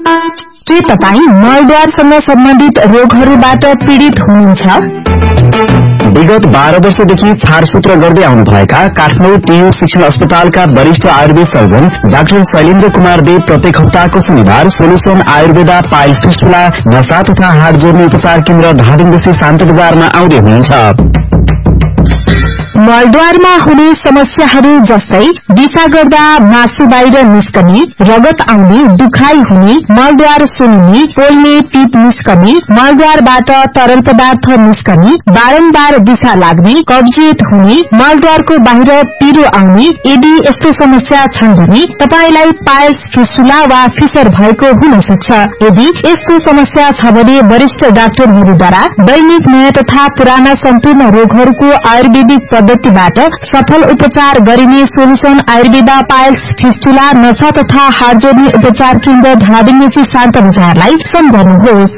के तपाईँ मलद्वारसँग सम्बन्धित रोगहरूबाट पीड़ित हुनुहुन्छ? विगत 12 वर्षदेखि छारसूत्र गर्दै आउनुभएका काठमाडौँ टियु शिक्षण अस्पतालका वरिष्ठ आयुर्वेद सर्जन डाक्टर शैलेन्द्र कुमार देव प्रत्येक हप्ताको शनिबार सोलुसन आयुर्वेदा पाइल्स फिस्टुला नसा तथा हाड जोड्ने उपचार केन्द्र धादिङदेखि शान्त बजारमा आउँदै हुनुहुन्छ। मलद्वारमा हुने समस्याहरू जस्तै दिशा गर्दा मासु बाहिर निस्कने, रगत आउने, दुखाइ हुने, मलद्वार सुन्ने, पोल्ने, पिप निस्कने, मलद्वारबाट तरल पदार्थ निस्कने, बारम्बार दिशा लाग्ने, कब्जियत हुने, मलद्वारको बाहिर पिरो आउने, यदि यस्तो समस्या छन् भने तपाईलाई पाइल्स फिस्टुला वा फिसर भएको हुन सक्छ। यदि यस्तो समस्या छ भने वरिष्ठ डाक्टरहरूद्वारा दैनिक नयाँ तथा पुराना सम्पूर्ण रोगहरूको आयुर्वेदिक पद्धतिबाट सफल उपचार गरिने सोलुसन आयुर्वेदा पाइल्स फिस्टुला नसा तथा हाड जोड्ने उपचार केन्द्र धादिङदेखि शान्त बजारलाई सम्झनुहोस्।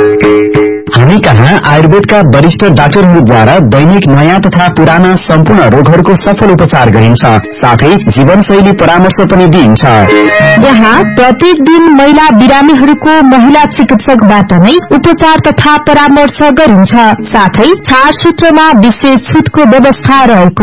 हामी कहाँ आयुर्वेदका वरिष्ठ डाक्टरहरूद्वारा दैनिक नयाँ तथा पुराना सम्पूर्ण रोगहरूको सफल उपचार गरिन्छ, साथै जीवनशैली परामर्श पनि दिइन्छ। यहाँ प्रत्येक दिन महिला बिरामीहरूको महिला चिकित्सकबाट नै उपचार तथा परामर्श गरिन्छ, साथै छारसूत्रमा विशेष छुटको व्यवस्था रहेको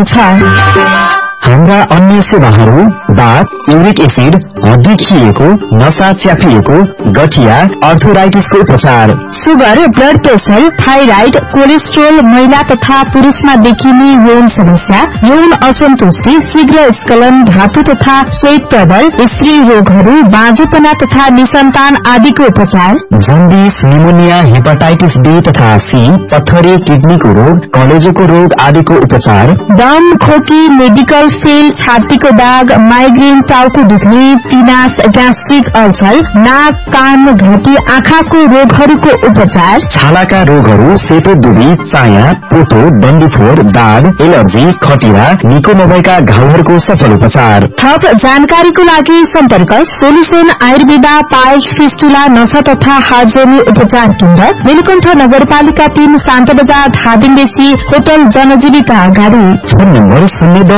छ। हाम्रा अन्य सेवाहरू दाँत, युरिक एसिड, हड्डी खिएको, नसा च्यापिएको, गठिया, अर्थराइटिसको उपचार, sugar, blood pressure, thyroid, cholesterol, महिला तथा पुरूषमा देखिने यौन समस्या, यौन असन्तुष्टि, शीघ्र स्खलन, धातु तथा श्वेत प्रबल, स्त्री रोगहरू, बाँझोपना तथा निसन्तान आदिको उपचार, जन्डिस, निमोनिया, हेपाटाइटिस बी तथा सी, पत्थरी, किडनीको रोग, कलेजोको रोग आदिको उपचार, दम, खोकी, मेडिकल फेल, छातीको दाग, माइग्रेन, टाउको दुख्ने, पिनास, ग्यास्ट्रिक अल्सर, नाक, कान, घाँटी, आँखाको रोगहरूको उपचार, छालाका रोगहरू, सेतो दुबी, चाया, पोतो, डन्डीफोर, दाग, एलर्जी, खटिरा, निको नभएका घाउहरूको सफल उपचार। थप जानकारीको लागि सम्पर्क सोलुसन आयुर्वेदा पाइल्स फिस्टुला नसा तथा हाड जोड्ने उपचार केन्द्र, नीलकण्ठ नगरपालिका 3 शान्त बजार धादिङदेखि होटल जनजीविका अगाडि। Phone number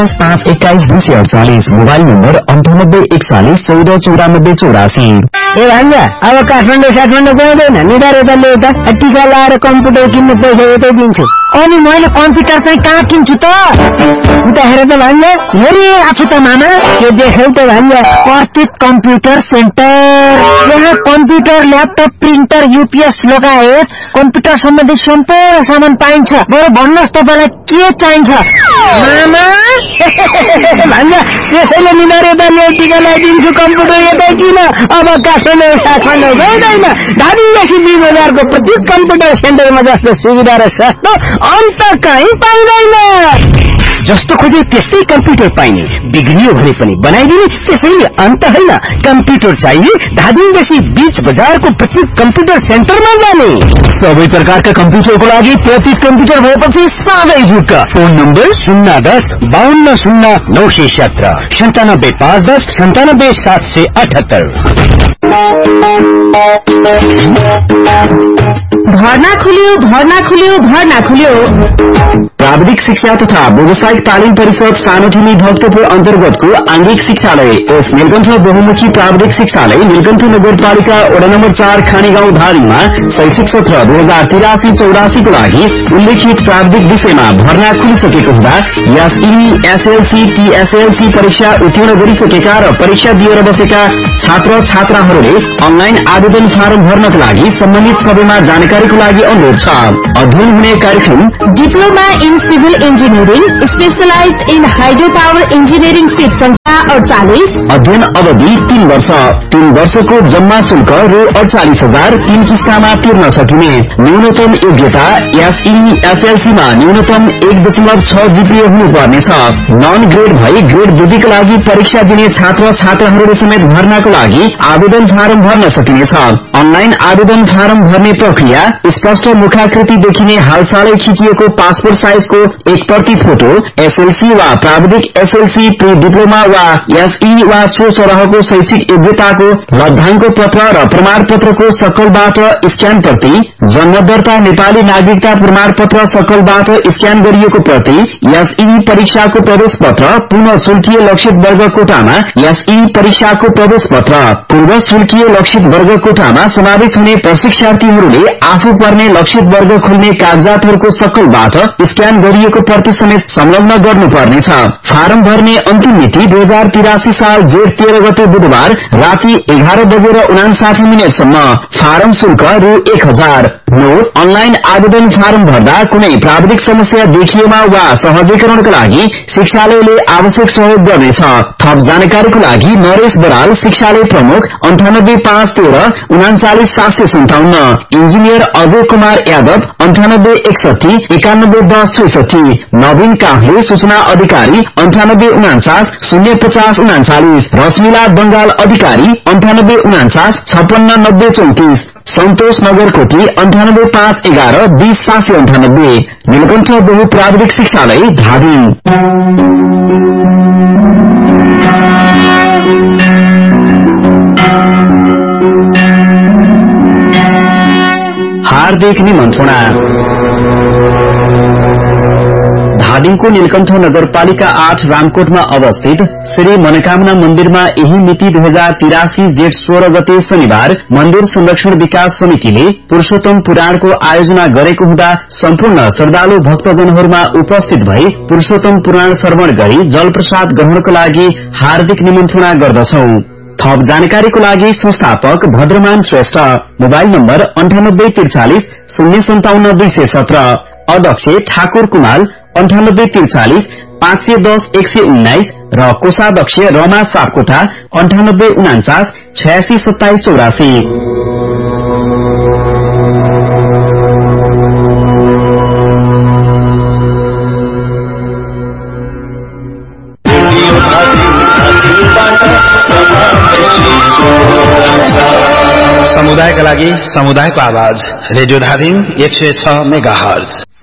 010-521-248, mobile number 98-41-14-94-84। ए भान्जा, अब काठमाडौँ गउँदैन, निधार यता ल्याउँदा टिका लाएर कम्प्युटर किन्ने पैसा यतै दिन्छु। अनि मैले कम्प्युटर चाहिँ कहाँ किन्छु त? उता हेर त भान्जा, हेरिरहेको छु त मामा। के देख्यौ त भान्जा? प्रत्येक कम्प्युटर सेन्टर, यहाँ कम्प्युटर, ल्यापटप, प्रिन्टर, युपीएस लगायत कम्प्युटर सम्बन्धी सम्पूर्ण सामान पाइन्छ। बरु भन्नुहोस् तपाईँलाई के चाहिन्छ मामा? भान्जा, त्यसैले निधार यता ल्याउ, टिका लगाइदिन्छु, कम्प्युटर यतै किन। अब काठमाडौँ गउँदैन, धादिङदेखि 2 बजारको प्रत्येक कम्प्युटर सेन्टरमा जस्तो सुविधा र सस्तो अन्त कहीँ पाइँदैन। जस्तो खोजे त्यस्तै कम्प्युटर पाइने, बिग्रियो भने पनि बनाइदिने, त्यसैले अन्त होइन। कम्प्युटर चाहिए धादिङदेखि 2 बजारको प्रत्येक कम्प्युटर सेन्टरमा जाने। सबै प्रकारका कम्प्युटरको लागि प्रत्येक कम्प्युटर भएपछि साधै झुक्क। Phone number 010-5209-917, 97-510-97-778। भर्ना खुल्यो। प्राविधिक शिक्षा तथा व्यावसायिक तालिम परिषद सानोठिनी भक्तपुर अन्तर्गतको आंगिक शिक्षालय एस नीलकण्ठ बहुमुखी प्राविधिक शिक्षालय नीलकण्ठ नगरपालिका वडा नम्बर 4 खानीगाउँ धादिङमा शैक्षिक सत्र 2083-84 को लागि उल्लेखित प्राविधिक विषयमा भर्ना खुलिसकेको हुँदा एसई, एसएलसी, टीएसएलसी परीक्षा उत्तीर्ण गरिसकेका र परीक्षा दिएर बसेका छात्र छात्राहरूले अनलाइन आवेदन फारम भर्नका लागि सम्बन्धित सबैमा जानकारीको लागि अनुरोध छ। अध्ययन हुने कार्यक्रम diploma in civil engineering, specialised in hydro power engineering seat संख्या 48। अध्ययन अवधि 3 वर्ष। 3 वर्षको जम्मा शुल्क रु 48,000 3 किस्तामा तिर्न सकिने। न्यूनतम योग्यता एसई, एसएलसी मा न्यूनतम 1.6 जीपीए हुनुपर्नेछ। नन ग्रेड भई ग्रेड वृद्धिका लागि परीक्षा दिने छात्र छात्राहरूले समेत भर्नाको लागि आवेदन फारम भर्न सकिनेछ। अनलाइन आवेदन फारम भर्ने प्रक्रिया स्पष्ट मुखाकृति देखिने हालसालै खिचिएको पासपोर्ट साइजको 1 प्रति फोटो, एसएलसी वा प्राविधिक एसएलसी, प्री डिप्लोमा वा एसई वा सो सरहको शैक्षिक योग्यताको लभ्याङ्क पत्र र प्रमाणपत्रको सकलबाट स्क्यान प्रति, जन्म दर्ता नेपाली नागरिकता प्रमाणपत्र सकलबाट स्क्यान गरिएको प्रति, एसई परीक्षाको प्रवेश पत्र, पुनः शुल्कीय लक्षित वर्ग कोटामा एसई परीक्षाको प्रवेश पत्र, पूर्व शुल्कीय लक्षित वर्ग कोटामा समावेश हुने प्रशिक्षार्थीहरूले आफू पर्ने लक्षित वर्ग खुल्ने कागजातहरूको सकलबाट स्क्यान गरिएको प्रति समेत संलग्न गर्नुपर्नेछ। फारम भर्ने अन्तिम मिति 2083 साल जेठ 13 गते बुधबार राति 11:59 फारम शुल्क रु 1000। नोट: अनलाइन आवेदन फारम भर्दा कुनै प्राविधिक समस्या देखिएमा वा सहजीकरणका लागि शिक्षालयले आवश्यक सहयोग गर्नेछ। थप जानकारीको लागि नरेश बराल, शिक्षालय प्रमुख, 985313 39757, इन्जिनियर अजय कुमार यादव, 9861 911066, नवीन काफ्ले, सूचना अधिकारी, 9849 05039, रश्मिला बंगाल, अधिकारी, 9849 569034, सन्तोष नगरकोटी, 98511 20798, नीलकण्ठ बहुप्राविधिक शिक्षालय, धादिङ। हार्दिक निमन्त्रणा। धादिङको नीलकण्ठ नगरपालिका 8 रामकोटमा अवस्थित श्री मनोकामना मन्दिरमा यही मिति 2083 जेठ 16 गते शनिबार मन्दिर संरक्षण विकास समितिले पुरुषोत्तम पुराणको आयोजना गरेको हुँदा सम्पूर्ण श्रद्धालु भक्तजनहरूमा उपस्थित भई पुरुषोत्तम पुराण श्रवण गरी जल प्रसाद ग्रहणको लागि हार्दिक निमन्त्रणा गर्दछौं। थप जानकारीको लागि संस्थापक भद्रमान श्रेष्ठ, मोबाइल नम्बर 9843 057 217, अध्यक्ष ठाकुर कुमाल 9843 510 119 र कोषाध्यक्ष रमा सापकोटा 9849 86 27 84। समुदायका लागि समुदायको आवाज, रेडियो धादिङ 106 मेगाहर्ज।